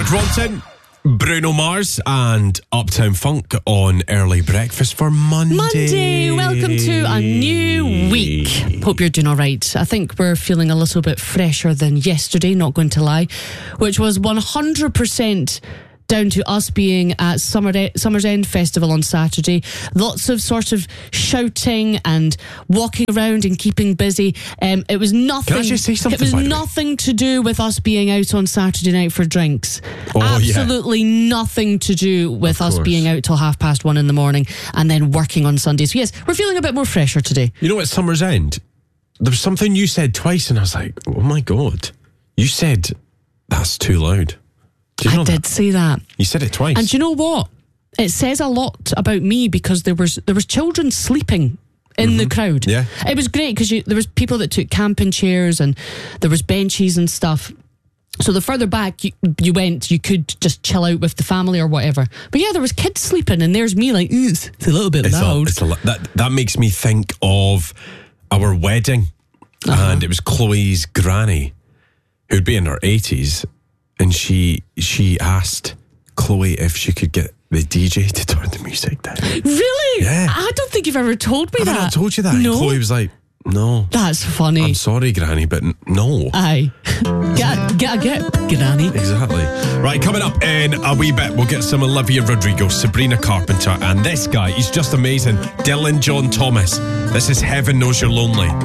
Mark Ronson, Bruno Mars and Uptown Funk on Early Breakfast for Monday. Welcome to a new week. Hope you're doing all right. I think we're feeling a little bit fresher than yesterday, not going to lie, which was 100% down to us being at Summer's End Festival on Saturday. Lots of sort of shouting and walking around and keeping busy. It was nothing. Can I just say something? It was nothing to do with us being out on Saturday night for drinks. Absolutely nothing to do with us being out till 1:30 in the morning and then working on Sundays. So yes, we're feeling a bit more fresher today. You know, at Summer's End, there was something you said twice, and I was like, oh my God. You said, that's too loud. I did say that. You said it twice. And do you know what? It says a lot about me because there was children sleeping in the crowd. Yeah. It was great because there was people that took camping chairs and there was benches and stuff. So the further back you went, you could just chill out with the family or whatever. But yeah, there was kids sleeping, and there's me like, it's a little bit loud. That makes me think of our wedding, and it was Chloe's granny, who'd be in her 80s. And she asked Chloe if she could get the DJ to turn the music down. Really? Yeah. I don't think you've ever told me that. I told you that. No. And Chloe was like, no. That's funny. I'm sorry, Granny, but no. Aye. Get, Granny. Exactly. Right, coming up in a wee bit, we'll get some Olivia Rodrigo, Sabrina Carpenter, and this guy, he's just amazing, Dylan John Thomas. This is Heaven Knows You're Lonely.